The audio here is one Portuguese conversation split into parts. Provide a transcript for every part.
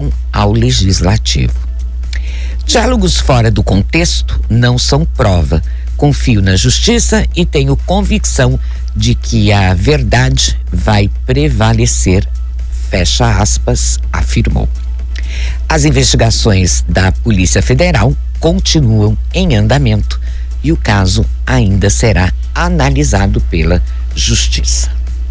oposição ao legislativo. Diálogos fora do contexto não são prova. Confio na justiça e tenho convicção de que a verdade vai prevalecer, fecha aspas, afirmou. As investigações da Polícia Federal continuam em andamento e o caso ainda será analisado pela Justiça.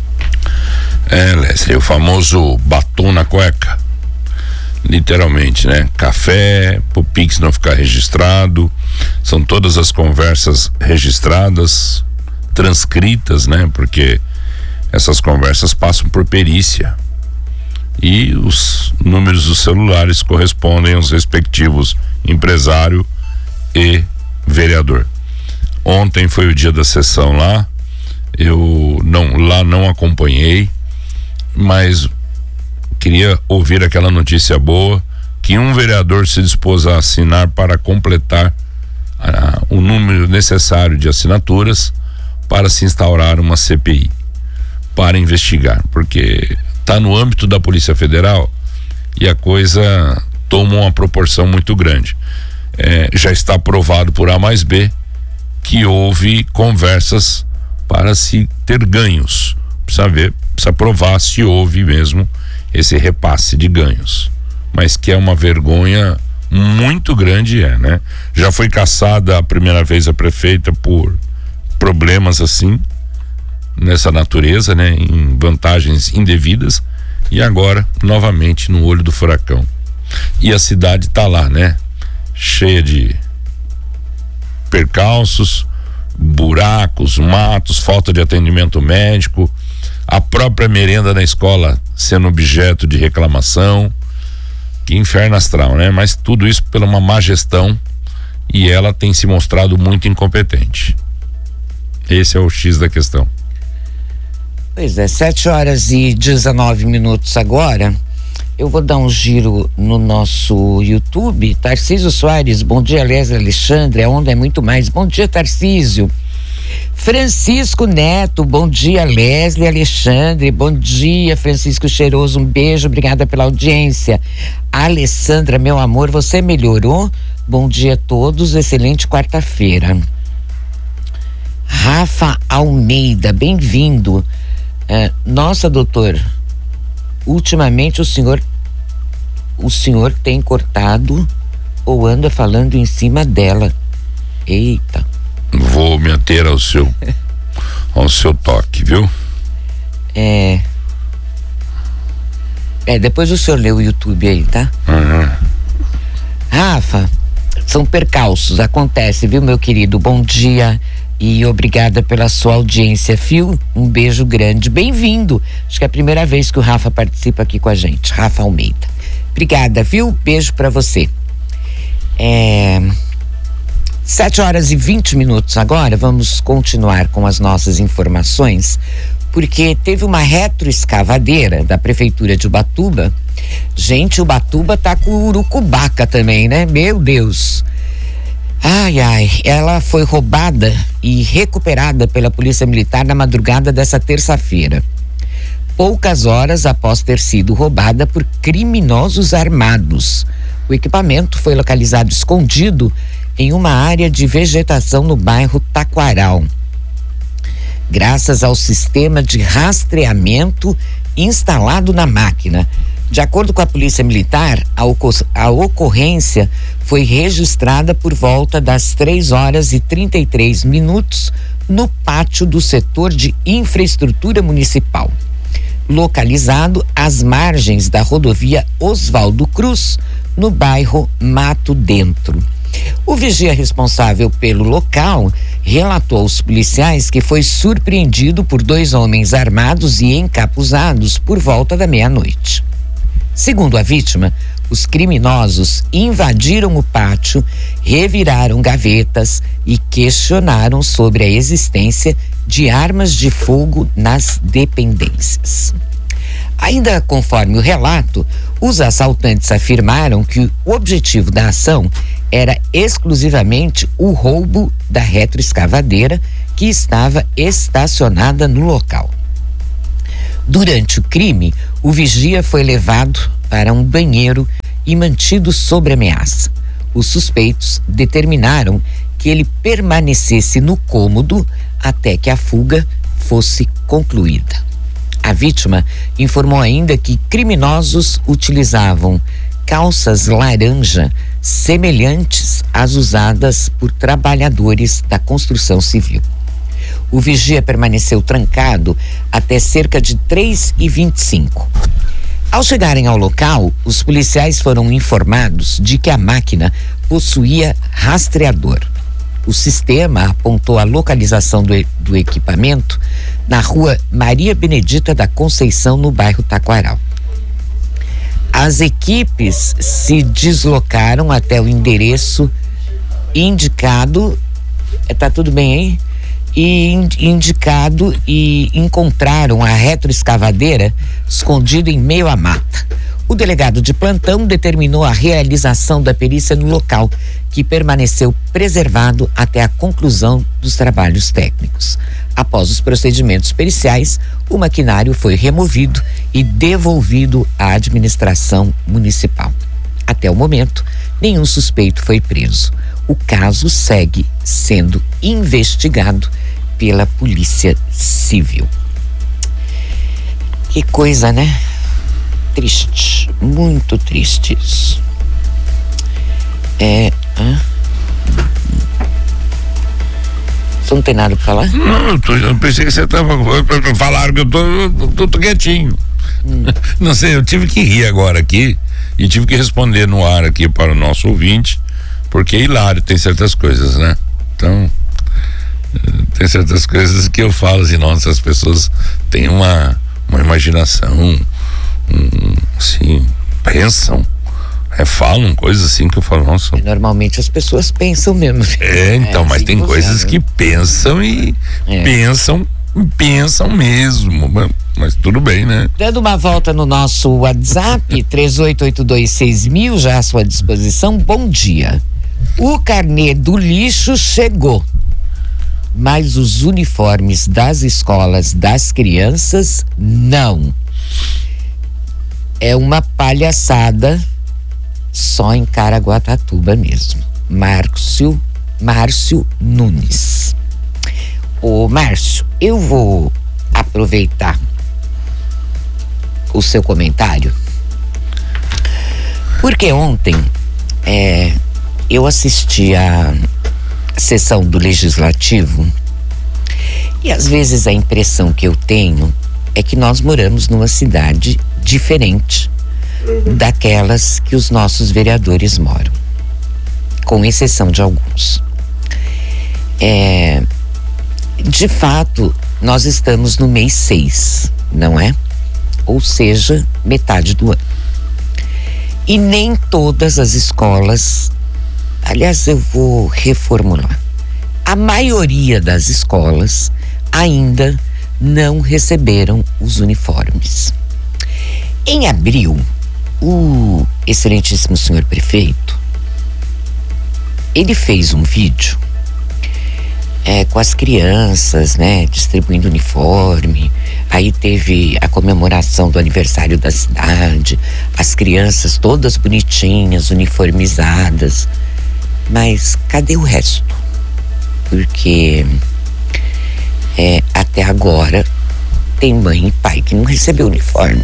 Leslie, o famoso batom na cueca. Literalmente, né? Café, pro Pix não ficar registrado. São todas as conversas registradas, transcritas, né? Porque essas conversas passam por perícia. E os números dos celulares correspondem aos respectivos empresário e vereador. Ontem foi o dia da sessão lá. Eu não acompanhei, mas queria ouvir aquela notícia boa que um vereador se dispôs a assinar para completar o número necessário de assinaturas para se instaurar uma CPI para investigar, porque está no âmbito da Polícia Federal e a coisa toma uma proporção muito grande. Já está provado por A mais B que houve conversas para se ter ganhos. Precisa provar se houve mesmo esse repasse de ganhos. Mas que é uma vergonha muito grande, né? Já foi caçada a primeira vez a prefeita por problemas assim, nessa natureza, né? Em vantagens indevidas, e agora, novamente, no olho do furacão. E a cidade tá lá, né? Cheia de percalços, buracos, matos, falta de atendimento médico, a própria merenda na escola sendo objeto de reclamação. Que inferno astral, né? Mas tudo isso pela uma má gestão, e ela tem se mostrado muito incompetente. Esse é o X da questão. Pois é, 7h19 agora. Eu vou dar um giro no nosso YouTube. Tarcísio Soares, bom dia, Leslie Alexandre, a onda é muito mais. Bom dia, Tarcísio. Francisco Neto, bom dia, Leslie Alexandre, bom dia, Francisco Cheiroso, um beijo, obrigada pela audiência. Alessandra, meu amor, você melhorou? Bom dia a todos, excelente quarta-feira. Rafa Almeida, bem-vindo. Nossa, doutor, ultimamente o senhor tem cortado ou anda falando em cima dela? Eita. Vou me ater ao seu toque, viu? Depois o senhor lê o YouTube aí, tá? Uhum. Rafa, são percalços, acontece, viu, meu querido? Bom dia e obrigada pela sua audiência, Fio. Um beijo grande, bem-vindo. Acho que é a primeira vez que o Rafa participa aqui com a gente, Rafa Almeida. Obrigada, viu? Beijo pra você. 7h20 agora, vamos continuar com as nossas informações, porque teve uma retroescavadeira da Prefeitura de Ubatuba. Gente, Ubatuba tá com urucubaca também, né? Meu Deus. Ela foi roubada e recuperada pela Polícia Militar na madrugada dessa terça-feira. Poucas horas após ter sido roubada por criminosos armados. O equipamento foi localizado escondido em uma área de vegetação no bairro Taquaral. Graças ao sistema de rastreamento instalado na máquina. De acordo com a Polícia Militar, a ocorrência foi registrada por volta das 3h33 no pátio do setor de infraestrutura municipal, localizado às margens da rodovia Oswaldo Cruz, no bairro Mato Dentro. O vigia responsável pelo local relatou aos policiais que foi surpreendido por 2 homens armados e encapuzados por volta da meia-noite. Segundo a vítima, os criminosos invadiram o pátio, reviraram gavetas e questionaram sobre a existência de armas de fogo nas dependências. Ainda conforme o relato, os assaltantes afirmaram que o objetivo da ação era exclusivamente o roubo da retroescavadeira que estava estacionada no local. Durante o crime, O vigia foi levado para um banheiro e mantido sob ameaça. Os suspeitos determinaram que ele permanecesse no cômodo até que a fuga fosse concluída. A vítima informou ainda que criminosos utilizavam calças laranja semelhantes às usadas por trabalhadores da construção civil. O vigia permaneceu trancado até cerca de 3h25. Ao chegarem ao local, os policiais foram informados de que a máquina possuía rastreador. O sistema apontou a localização do equipamento na rua Maria Benedita da Conceição, no bairro Taquaral. As equipes se deslocaram até o endereço indicado, tá tudo bem aí? Indicado e encontraram a retroescavadeira escondida em meio à mata. O delegado de plantão determinou a realização da perícia no local, que permaneceu preservado até a conclusão dos trabalhos técnicos. Após os procedimentos periciais, o maquinário foi removido e devolvido à administração municipal. Até o momento, nenhum suspeito foi preso. O caso segue sendo investigado pela Polícia Civil. Que coisa, né? Triste, muito triste isso. Você não tem nada pra falar? Não, eu pensei que você tava falaram que eu tô quietinho. Não sei, eu tive que rir agora aqui e tive que responder no ar aqui para o nosso ouvinte, porque é hilário, tem certas coisas, né? Então, tem certas coisas que eu falo assim, nossa, as pessoas têm uma imaginação, assim, pensam, falam coisas assim que eu falo, nossa. E normalmente as pessoas pensam mesmo. Então, mas tem coisas que pensam e pensam mesmo, mas tudo bem, né? Dando uma volta no nosso WhatsApp, 38826000, já à sua disposição. Bom dia. O carnê do lixo chegou, mas os uniformes das escolas das crianças não. É uma palhaçada só em Caraguatatuba mesmo. Márcio Nunes. Ô Márcio, eu vou aproveitar o seu comentário, porque ontem eu assisti a sessão do Legislativo e às vezes a impressão que eu tenho é que nós moramos numa cidade diferente daquelas que os nossos vereadores moram, com exceção de alguns. De fato, nós estamos no mês 6, não é? Ou seja, metade do ano. E nem todas as escolas, aliás, eu vou reformular. A maioria das escolas ainda não receberam os uniformes. Em abril, o excelentíssimo senhor prefeito, ele fez um vídeo com as crianças, né, distribuindo uniforme. Aí teve a comemoração do aniversário da cidade, as crianças todas bonitinhas, uniformizadas. Mas cadê o resto? Porque até agora tem mãe e pai que não recebeu uniforme.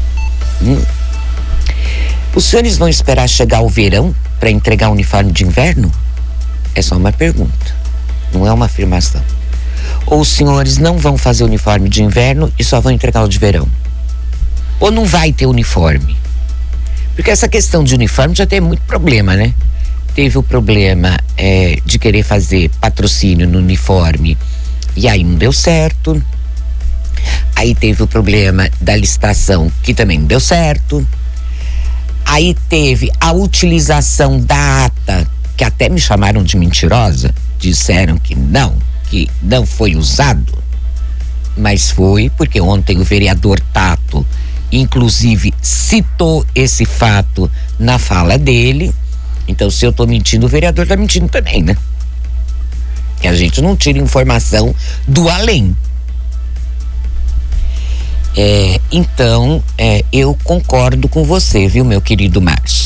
Os senhores vão esperar chegar o verão para entregar o uniforme de inverno? É só uma pergunta, não é uma afirmação. Ou os senhores não vão fazer uniforme de inverno e só vão entregar o de verão? Ou não vai ter uniforme? Porque essa questão de uniforme já tem muito problema, né? Teve o problema de querer fazer patrocínio no uniforme e aí não deu certo. Aí teve o problema da licitação, que também não deu certo. Aí teve a utilização da ata, que até me chamaram de mentirosa, disseram que não foi usado, mas foi, porque ontem o vereador Tato inclusive citou esse fato na fala dele. Então, se eu tô mentindo, o vereador tá mentindo também, né? Que a gente não tira informação do além. Então, eu concordo com você, viu, meu querido Márcio?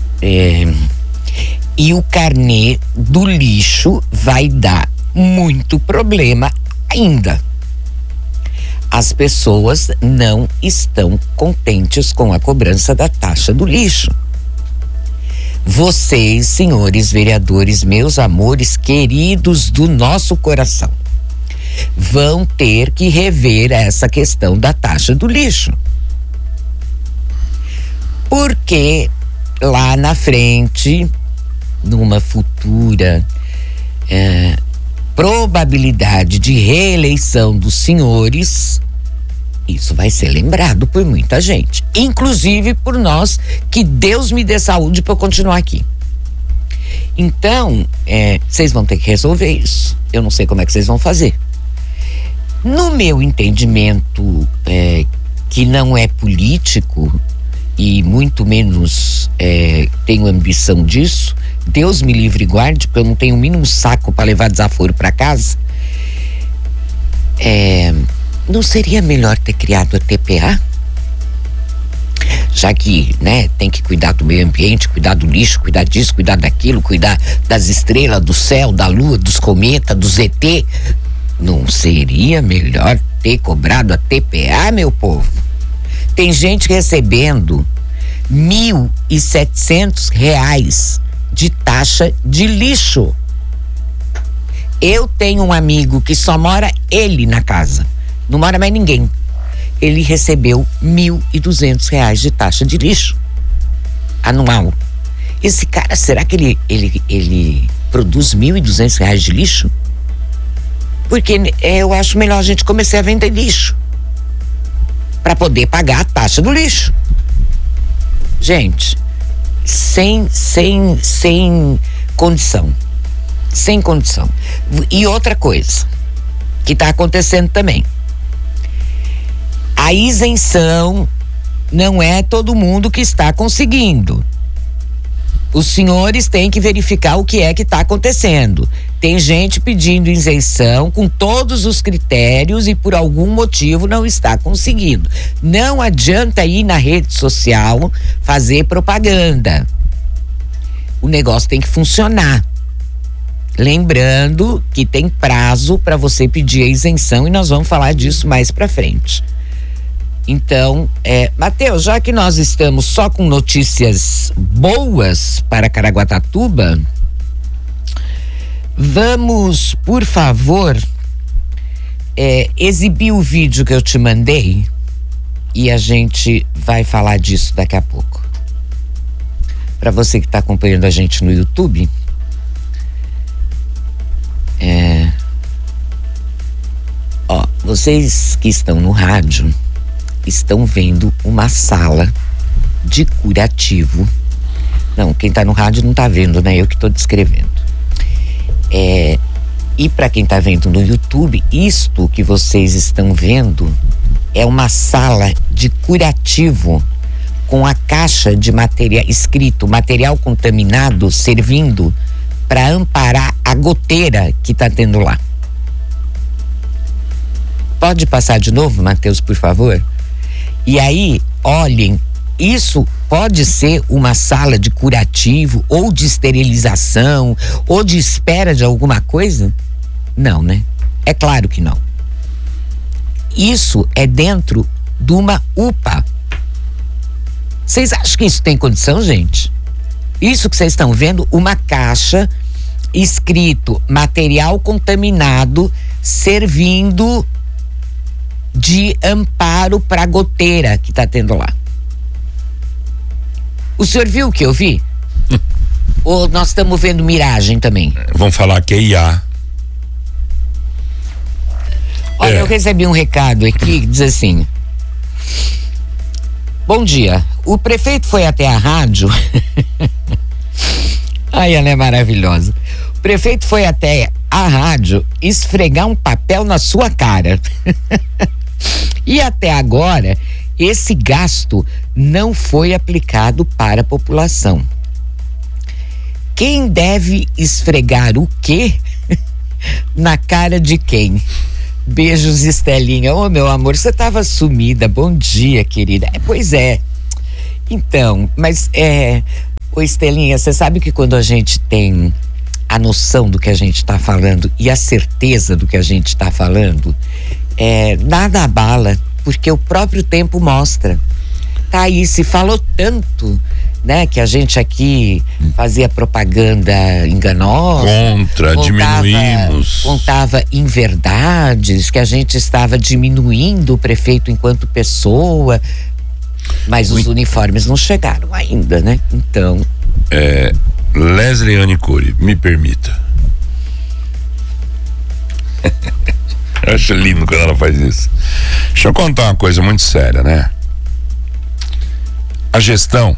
E o carnê do lixo vai dar muito problema ainda. As pessoas não estão contentes com a cobrança da taxa do lixo. Vocês, senhores vereadores, meus amores queridos do nosso coração, vão ter que rever essa questão da taxa do lixo. Porque lá na frente, numa futura probabilidade de reeleição dos senhores, isso vai ser lembrado por muita gente, inclusive por nós, que Deus me dê saúde para eu continuar aqui. Então, vocês vão ter que resolver isso. Eu não sei como é que vocês vão fazer. No meu entendimento, que não é político e muito menos tenho ambição disso, Deus me livre e guarde, porque eu não tenho o mínimo saco para levar desaforo para casa. Não seria melhor ter criado a TPA? Já que, tem que cuidar do meio ambiente, cuidar do lixo, cuidar disso, cuidar daquilo, cuidar das estrelas, do céu, da lua, dos cometas, dos ET. Não seria melhor ter cobrado a TPA, meu povo? Tem gente recebendo R$1.700 de taxa de lixo. Eu tenho um amigo que só mora ele na casa, não mora mais ninguém. Ele recebeu R$1.200 de taxa de lixo anual. Esse cara, será que ele produz R$1.200 de lixo? Porque eu acho melhor a gente começar a vender lixo para poder pagar a taxa do lixo. Gente, sem condição. Sem condição. E outra coisa que está acontecendo também. A isenção não é todo mundo que está conseguindo. Os senhores têm que verificar o que é que está acontecendo. Tem gente pedindo isenção com todos os critérios e por algum motivo não está conseguindo. Não adianta ir na rede social fazer propaganda. O negócio tem que funcionar. Lembrando que tem prazo para você pedir a isenção e nós vamos falar disso mais para frente. Então, Matheus, já que nós estamos só com notícias boas para Caraguatatuba, vamos, por favor, exibir o vídeo que eu te mandei e a gente vai falar disso daqui a pouco. Para você que está acompanhando a gente no YouTube, vocês que estão no rádio estão vendo uma sala de curativo. Não, quem está no rádio não está vendo, né? Eu que estou descrevendo. E para quem está vendo no YouTube, isto que vocês estão vendo é uma sala de curativo com a caixa de material escrito material contaminado, servindo para amparar a goteira que está tendo lá. Pode passar de novo, Matheus, por favor? E aí, olhem, isso pode ser uma sala de curativo ou de esterilização ou de espera de alguma coisa? Não, né? É claro que não. Isso é dentro de uma UPA. Vocês acham que isso tem condição, gente? Isso que vocês estão vendo, uma caixa escrito material contaminado servindo de amparo para a goteira que está tendo lá. O senhor viu o que eu vi? Ou nós estamos vendo miragem também? Vamos falar que é IA. Olha, eu recebi um recado aqui que diz assim: bom dia, o prefeito foi até a rádio. Ai, ela é maravilhosa. O prefeito foi até a rádio esfregar um papel na sua cara. E até agora, esse gasto não foi aplicado para a população. Quem deve esfregar o quê na cara de quem? Beijos, Estelinha. Ô, meu amor, você tava sumida. Bom dia, querida. Pois é. Então, mas ô, Estelinha, você sabe que quando a gente tem a noção do que a gente tá falando e a certeza do que a gente tá falando, nada abala, porque o próprio tempo mostra. Tá aí, se falou tanto, né, que a gente aqui fazia propaganda enganosa, contava inverdades, que a gente estava diminuindo o prefeito enquanto pessoa, mas os uniformes não chegaram ainda, né? Então, Leslie Cury, me permita. Eu acho lindo quando ela faz isso. Deixa eu contar uma coisa muito séria, né? A gestão,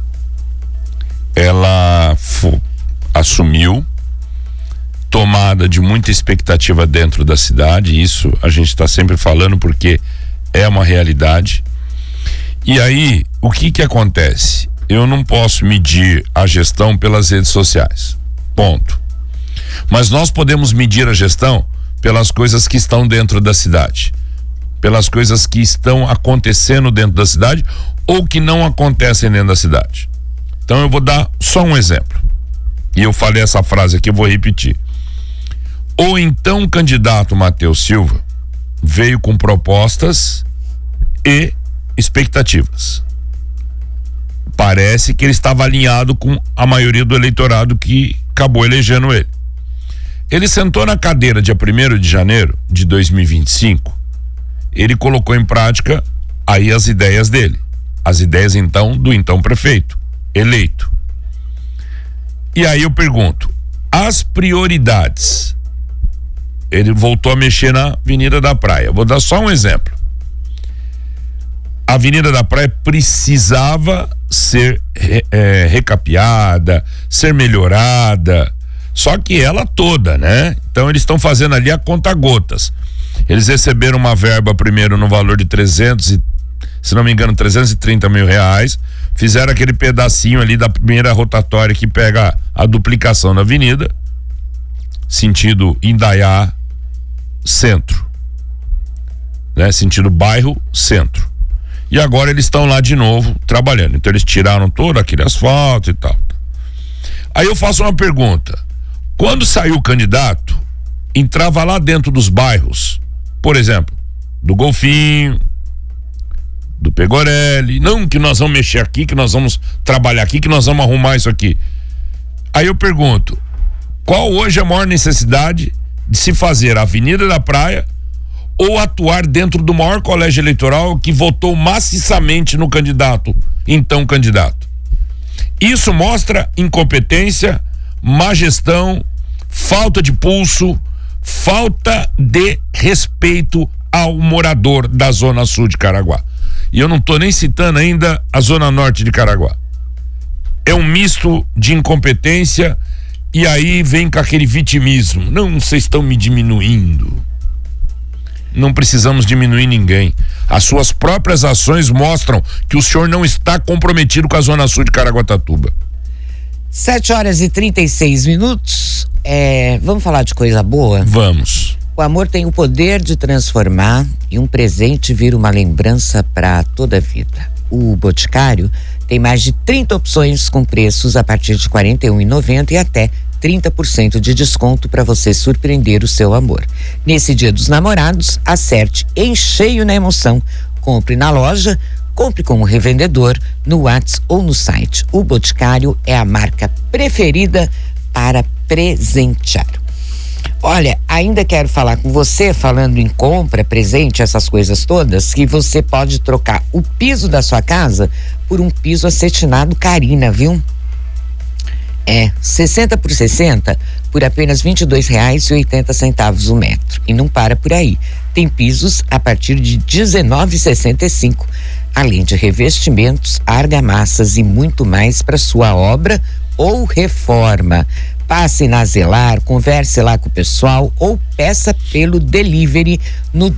ela assumiu, tomada de muita expectativa dentro da cidade. Isso a gente está sempre falando porque é uma realidade. E aí, o que acontece? Eu não posso medir a gestão pelas redes sociais, ponto. Mas nós podemos medir a gestão pelas coisas que estão dentro da cidade, pelas coisas que estão acontecendo dentro da cidade ou que não acontecem dentro da cidade. Então eu vou dar só um exemplo. E eu falei essa frase aqui, eu vou repetir. O então candidato Matheus Silva veio com propostas e expectativas. Parece que ele estava alinhado com a maioria do eleitorado que acabou elegendo ele. Ele sentou na cadeira dia 1º de janeiro de 2025, ele colocou em prática aí as ideias dele. As ideias então do então prefeito eleito. E aí eu pergunto, as prioridades, ele voltou a mexer na Avenida da Praia. Vou dar só um exemplo. A Avenida da Praia precisava ser recapeada, ser melhorada, só que ela toda, né? Então eles estão fazendo ali a conta-gotas. Eles receberam uma verba primeiro no valor de 330 mil reais, fizeram aquele pedacinho ali da primeira rotatória que pega a duplicação da avenida, sentido Indaiá centro, né? Sentido bairro centro. E agora eles estão lá de novo trabalhando. Então eles tiraram todo aquele asfalto e tal. Aí eu faço uma pergunta: quando saiu o candidato, entrava lá dentro dos bairros, por exemplo, do Golfinho, do Pegorelli, não que nós vamos mexer aqui, que nós vamos trabalhar aqui, que nós vamos arrumar isso aqui. Aí eu pergunto, qual hoje é a maior necessidade de se fazer a Avenida da Praia ou atuar dentro do maior colégio eleitoral que votou maciçamente no candidato, então candidato? Isso mostra incompetência, má gestão, falta de pulso, falta de respeito ao morador da Zona Sul de Caraguá. E eu não estou nem citando ainda a Zona Norte de Caraguá. É um misto de incompetência e aí vem com aquele vitimismo. Não, vocês estão me diminuindo. Não precisamos diminuir ninguém. As suas próprias ações mostram que o senhor não está comprometido com a Zona Sul de Caraguatatuba. 7h36. Vamos falar de coisa boa? Vamos. O amor tem o poder de transformar e um presente vira uma lembrança para toda a vida. O Boticário tem mais de 30 opções com preços a partir de R$ 41,90 e até 30% de desconto para você surpreender o seu amor. Nesse Dia dos Namorados, acerte em cheio na emoção. Compre na loja, compre com o revendedor, no WhatsApp ou no site. O Boticário é a marca preferida para presentear. Olha, ainda quero falar com você, falando em compra, presente, essas coisas todas, que você pode trocar o piso da sua casa por um piso acetinado Carina, viu? 60 por 60 por apenas R$ 22,80 o metro. E não para por aí. Tem pisos a partir de R$ 19,65, além de revestimentos, argamassas e muito mais para sua obra ou reforma. Passe na Zelar, converse lá com o pessoal ou peça pelo delivery no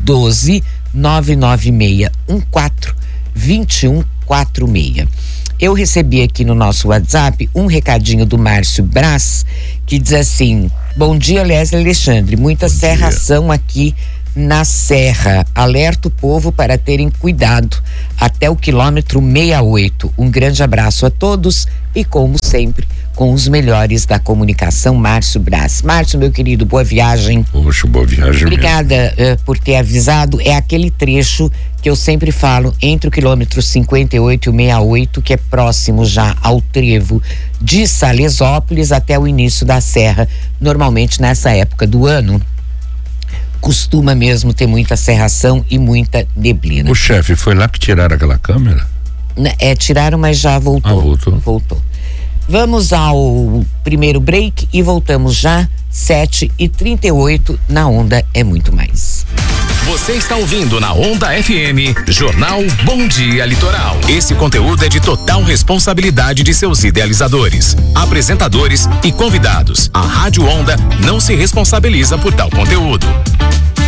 12-99614-2146. Eu recebi aqui no nosso WhatsApp um recadinho do Márcio Brás, que diz assim: bom dia, Leslie Alexandre, muita serração aqui na Serra. Alerta o povo para terem cuidado até o quilômetro 68. Um grande abraço a todos e, como sempre, com os melhores da comunicação, Márcio Braz. Márcio, meu querido, boa viagem. Poxa, boa viagem. Obrigada por ter avisado. É aquele trecho que eu sempre falo entre o quilômetro 58 e o 68, que é próximo já ao trevo de Salesópolis até o início da serra. Normalmente nessa época do ano costuma mesmo ter muita serração e muita neblina. O chefe, foi lá que tiraram aquela câmera? Tiraram, mas já voltou. Voltou. Vamos ao primeiro break e voltamos já, 7h38, na Onda é Muito Mais. Você está ouvindo na Onda FM, Jornal Bom Dia Litoral. Esse conteúdo é de total responsabilidade de seus idealizadores, apresentadores e convidados. A Rádio Onda não se responsabiliza por tal conteúdo.